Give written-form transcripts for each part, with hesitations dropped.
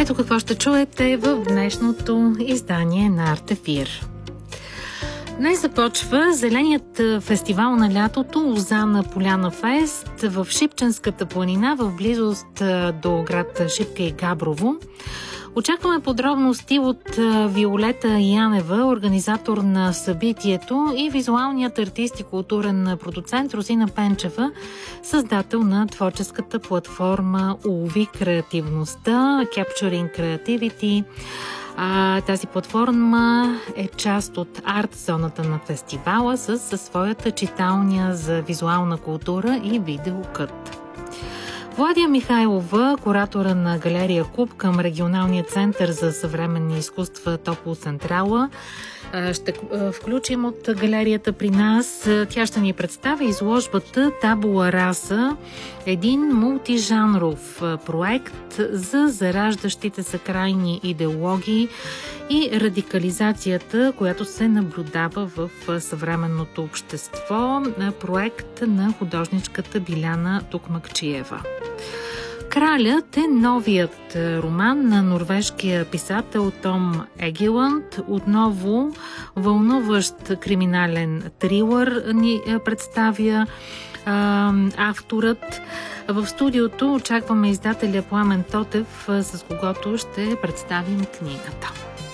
Ето какво ще чуете в днешното издание на Артефир. Днес започва Зеленият фестивал на лятото Лозана Поляна Фест в Шипченската планина в близост до град Шипка и Габрово. Очакваме подробности от Виолета Янева, организатор на събитието, и визуалният артист и културен продуцент Розина Пенчева, създател на творческата платформа Улови креативността, Capturing Creativity. Тази платформа е част от арт-зоната на фестивала със своята читалня за визуална култура и видеокът. Владия Михайлова, куратора на галерия Куб към Регионалния център за съвременни изкуства Топло Централа, ще включим от галерията при нас. Тя ще ни представи изложбата Табула Раса, един мултижанров проект за зараждащите се крайни идеологии и радикализацията, която се наблюдава в съвременното общество. Проект на художничката Биляна Тукмакчиева. Кралят е новият роман на норвежкия писател Том Егеланд. Отново вълнуващ криминален трилър ни представя авторът. В студиото очакваме издателя Пламен Тотев, с когото ще представим книгата.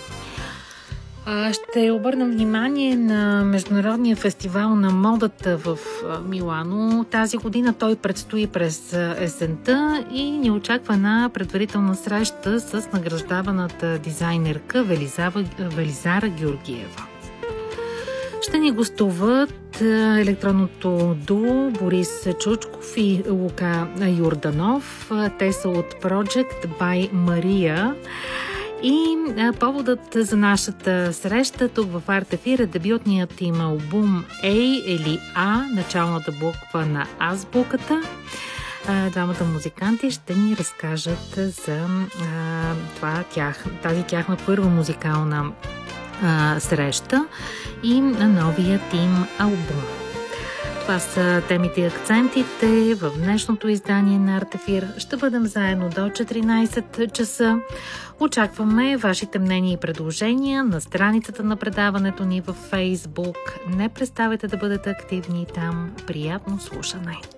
Ще обърнем внимание на Международния фестивал на модата в Милано. Тази година той предстои през есента и ни очаква на предварителна среща с награждаваната дизайнерка Велизара Георгиева. Ще ни гостуват електронното дуо Борис Чучков и Лука Юрданов. Те са от Project by Maria. И поводът за нашата среща тук в Артефир е дебютният им албум A или А, началната буква на азбуката. Двамата музиканти ще ни разкажат за тази тяхна първа музикална среща и новият им албум. Това са темите и акцентите в днешното издание на Артефир. Ще бъдем заедно до 14 часа. Очакваме вашите мнения и предложения на страницата на предаването ни във Фейсбук. Не преставайте да бъдете активни там. Приятно слушане!